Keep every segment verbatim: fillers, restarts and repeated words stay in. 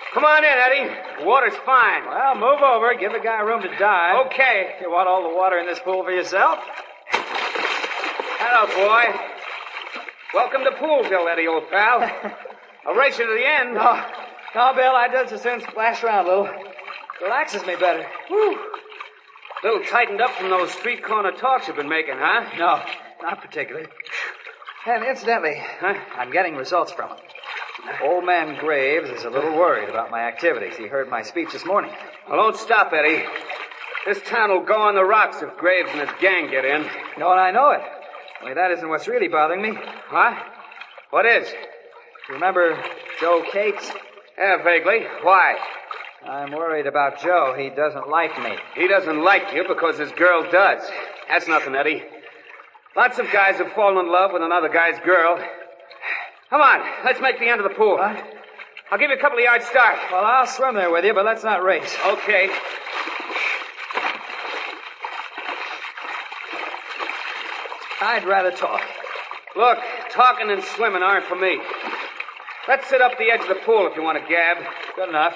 Come on in, Eddie. The water's fine. Well, move over. Give the guy room to dive. Okay. You want all the water in this pool for yourself? Hello, boy. Welcome to Poolville, Eddie, old pal. I'll race you to the end. No, no, Bill, I just as soon splash around a little. Relaxes me better. Whew. A little tightened up from those street corner talks you've been making, huh? No, not particularly. And incidentally, Huh? I'm getting results from it. Old man Graves is a little worried about my activities. He heard my speech this morning. Well, don't stop, Eddie. This town will go on the rocks if Graves and his gang get in. No, and I know it. Only that isn't what's really bothering me. What? What is? You remember Joe Cates? Yeah, vaguely. Why? I'm worried about Joe. He doesn't like me. He doesn't like you because his girl does. That's nothing, Eddie. Lots of guys have fallen in love with another guy's girl. Come on, let's make the end of the pool. What? I'll give you a couple of yards start. Well, I'll swim there with you, but let's not race. Okay. I'd rather talk. Look, talking and swimming aren't for me. Let's sit up the edge of the pool if you want to gab. Good enough.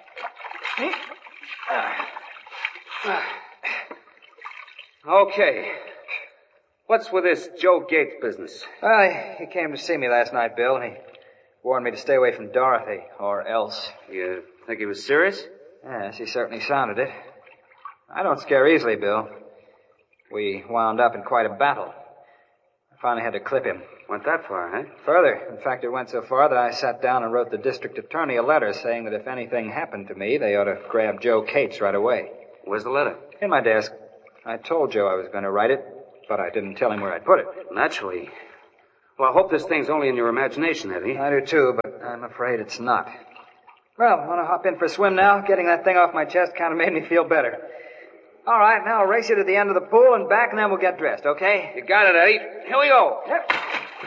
Okay. What's with this Joe Gates business? Well, he, he came to see me last night, Bill, and he warned me to stay away from Dorothy, or else. You think he was serious? Yes, he certainly sounded it. I don't scare easily, Bill. We wound up in quite a battle. I finally had to clip him. Went that far, huh? Further, in fact, it went so far that I sat down and wrote the district attorney a letter saying that if anything happened to me, they ought to grab Joe Cates right away. Where's the letter? In my desk. I told Joe I was going to write it, but I didn't tell him where I'd put it. Naturally. Well, I hope this thing's only in your imagination, Eddie. I do too, but I'm afraid it's not. Well, want to hop in for a swim now? Getting that thing off my chest kind of made me feel better. All right, now I'll race you to the end of the pool and back, and then we'll get dressed, okay? You got it, Eddie. Here we go. Yep.